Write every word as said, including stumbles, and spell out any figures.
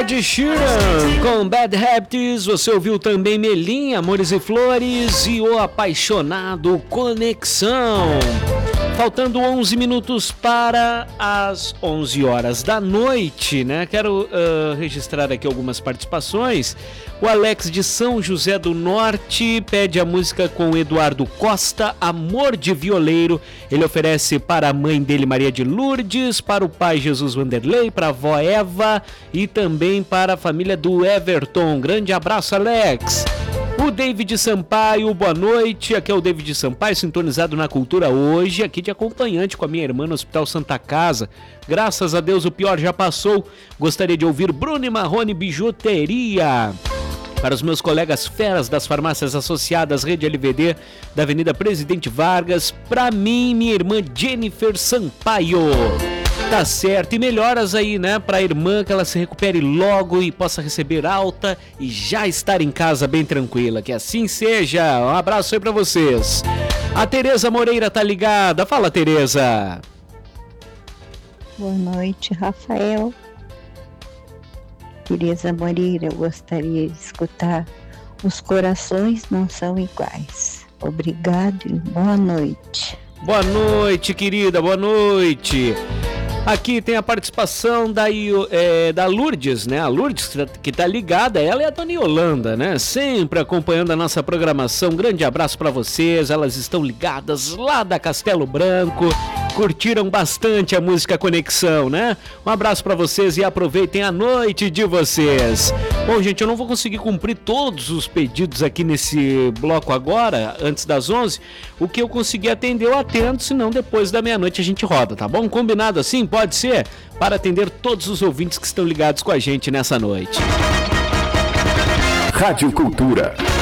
Ed Sheeran com Bad Habits, você ouviu também Melim, Amores e Flores e O Apaixonado Conexão. Faltando onze minutos para as onze horas da noite, né? Quero uh, registrar aqui algumas participações. O Alex de São José do Norte pede a música com Eduardo Costa, Amor de Violeiro. Ele oferece para a mãe dele, Maria de Lourdes, para o pai Jesus Vanderlei, para a avó Eva e também para a família do Everton. Grande abraço, Alex. O David Sampaio, boa noite, aqui é o David Sampaio, sintonizado na Cultura hoje, aqui de acompanhante com a minha irmã no Hospital Santa Casa. Graças a Deus o pior já passou. Gostaria de ouvir Bruno e Marrone Bijuteria. Para os meus colegas feras das farmácias associadas Rede L V D da Avenida Presidente Vargas, para mim, minha irmã Jennifer Sampaio. Tá certo, e melhoras aí, né, pra irmã, que ela se recupere logo e possa receber alta e já estar em casa bem tranquila, que assim seja. Um abraço aí pra vocês. A Tereza Moreira tá ligada, fala, Tereza. Boa noite, Rafael. Tereza Moreira, eu gostaria de escutar Os Corações Não São Iguais. Obrigado e boa noite. Boa noite, querida, boa noite. Aqui tem a participação da, é, da Lourdes, né? A Lourdes que tá ligada, ela é a Dona Yolanda, né? Sempre acompanhando a nossa programação. Um grande abraço para vocês, elas estão ligadas lá da Castelo Branco. Curtiram bastante a música Conexão, né? Um abraço para vocês e aproveitem a noite de vocês. Bom, gente, eu não vou conseguir cumprir todos os pedidos aqui nesse bloco agora, antes das onze. O que eu conseguir atender, eu atendo, senão depois da meia-noite a gente roda, tá bom? Combinado assim? Pode ser? Para atender todos os ouvintes que estão ligados com a gente nessa noite. Rádio Cultura.